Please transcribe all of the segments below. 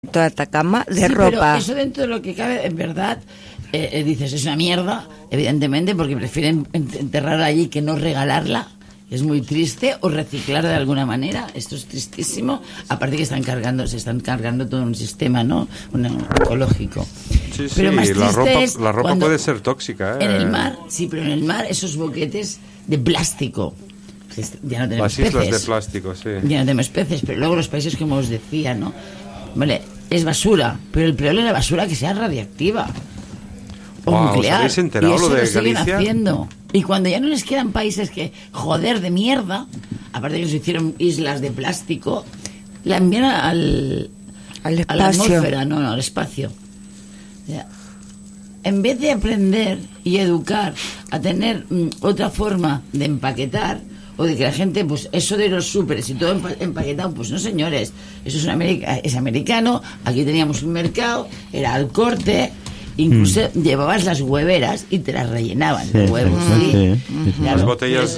de Atacama de sí, ropa. Pero eso dentro de lo que cabe, en verdad, dices, es una mierda, evidentemente, porque prefieren enterrarla allí que no regalarla. Es muy triste, o reciclar de alguna manera. Esto es tristísimo. Aparte que se están cargando todo un sistema, ¿no? Ecológico. Sí, pero más la ropa puede ser tóxica, ¿eh? En el mar, sí, pero en el mar esos boquetes de plástico. Ya no tenemos las islas peces. De plástico, sí. Ya no tenemos peces, pero luego los países, como os decía, ¿no? Vale, es basura, pero el peor es la basura que sea radiactiva o nuclear. ¿Os habéis enterado y eso lo de siguen Galicia? Haciendo. Y cuando ya no les quedan países que joder de mierda, aparte que se hicieron islas de plástico, la envían al espacio. A la atmósfera, no, al espacio. O sea, en vez de aprender y educar a tener otra forma de empaquetar, o de que la gente, pues eso de los súperes y todo empaquetado, pues no, señores, eso es americano. Aquí teníamos un mercado, era al corte, incluso llevabas las hueveras y te las rellenaban de huevos. Claro. Las botellas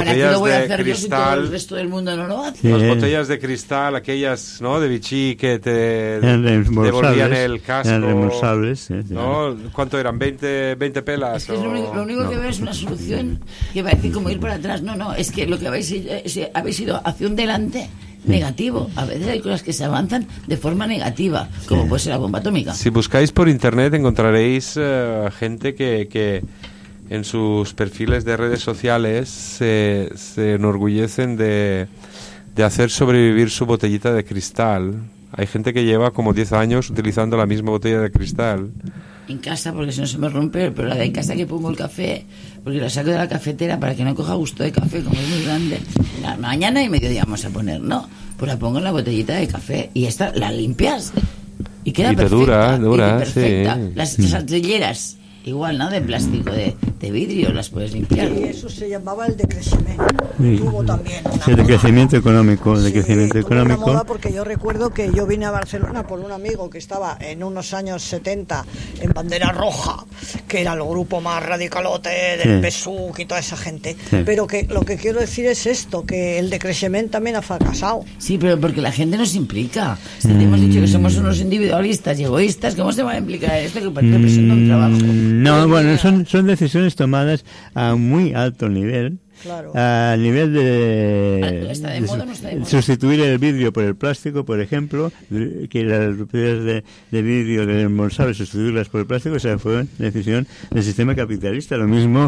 de cristal, si todo el resto del mundo no lo hace. Las botellas de cristal, aquellas, ¿no?, de Vichy, que te devolvían el casco. Eran reembolsables, ¿no? ¿Cuánto eran? ¿20 pelas? Es que lo único que veo es una solución que parece como ir para atrás. No, es que lo que habéis ido hacia un delante negativo. A veces hay cosas que se avanzan de forma negativa, como puede ser la bomba atómica. Si buscáis por internet encontraréis gente que en sus perfiles de redes sociales se enorgullecen de hacer sobrevivir su botellita de cristal. Hay gente que lleva como 10 años utilizando la misma botella de cristal. En casa, porque si no se me rompe, pero la de en casa que pongo el café, porque la saco de la cafetera para que no coja gusto de café, como es muy grande. La mañana y mediodía vamos a poner, ¿no? Pues la pongo en la botellita de café y esta la limpias y queda perfecta. Dura, perfecta. sí. Las artilleras, igual, ¿no? De plástico, de vidrio, las puedes limpiar. Y eso se llamaba el decrecimiento. Tuvo también una el decrecimiento económico. Tuvo una moda, porque yo recuerdo que yo vine a Barcelona por un amigo que estaba en unos años 70 en Bandera Roja, que era el grupo más radicalote del PSUC y toda esa gente. Pero que lo que quiero decir es esto, que el decrecimiento también ha fracasado. Sí, pero porque la gente no se implica. Si te hemos dicho que somos unos individualistas y egoístas, ¿cómo se va a implicar esto que representa un trabajo? No, bueno, son decisiones tomadas a muy alto nivel. Claro. A nivel ¿Está de moda o no está de moda? Sustituir el vidrio por el plástico, por ejemplo, que las botellas de vidrio reembolsables, sustituirlas por el plástico, esa fue una decisión del sistema capitalista. Lo mismo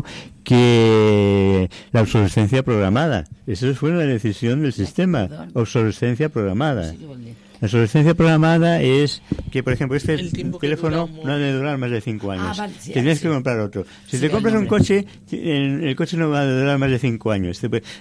que la obsolescencia programada. Eso fue una decisión del sistema. Obsolescencia programada. La obsolescencia programada es que, por ejemplo, este teléfono no ha de durar más de 5 años. Vale, sí, Tienes que comprar otro. Si te compras un coche, el coche no va a durar más de 5 años.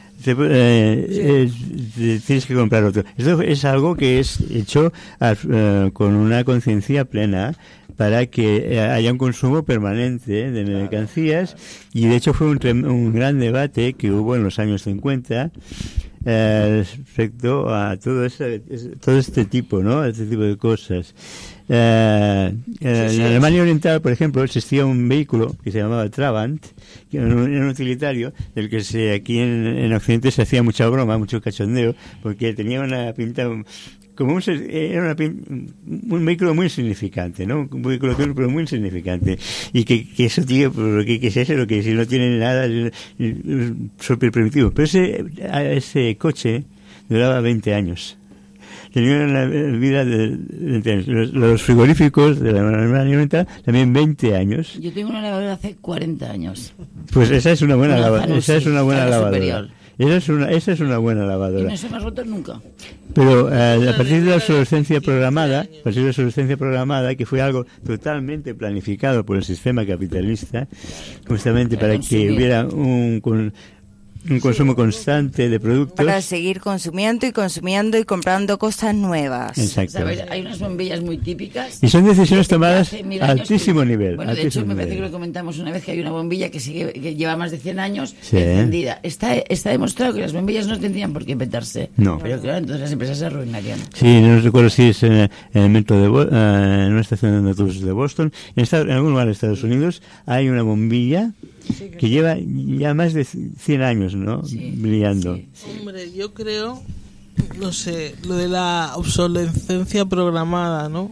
Tienes que comprar otro. Esto es algo que es hecho con una conciencia plena para que haya un consumo permanente de mercancías, y de hecho fue un gran debate que hubo en los años 50 respecto a todo este tipo, ¿no? Este tipo de cosas. En Alemania Oriental, por ejemplo, existía un vehículo que se llamaba Trabant, que era un utilitario, del que aquí en Occidente se hacía mucha broma, mucho cachondeo, porque tenía una pinta como era un vehículo muy insignificante, ¿no? Un vehículo pero muy insignificante, y que eso, tío, que es eso, lo que si no tiene nada, súper primitivo. Pero ese coche duraba 20 años. Tenía una vida de 20 años. Los frigoríficos de la Alemania Oriental también 20 años. Yo tengo una lavadora de hace 40 años. Pues esa es una buena lavadora. Esa es una buena lavadora. Superior. Esa es una buena lavadora. Y no se me ha roto nunca. Pero a partir de la obsolescencia programada, que fue algo totalmente planificado por el sistema capitalista, justamente para que hubiera un consumo constante de productos. Para seguir consumiendo y comprando cosas nuevas. Exacto. ¿Sabes? Hay unas bombillas muy típicas. Y son decisiones tomadas a altísimo nivel. Bueno, de hecho, me parece que lo comentamos una vez, que hay una bombilla que lleva más de 100 años sí, encendida. Está demostrado que las bombillas no tendrían por qué inventarse. No. Pero claro, entonces las empresas se arruinarían. Sí, no recuerdo si es en el metro en una estación de autobuses de Boston. En algún lugar de Estados Unidos hay una bombilla que lleva ya más de 100 años, ¿no? Sí, brillando. Sí. Hombre, yo creo no sé, lo de la obsolescencia programada, ¿no?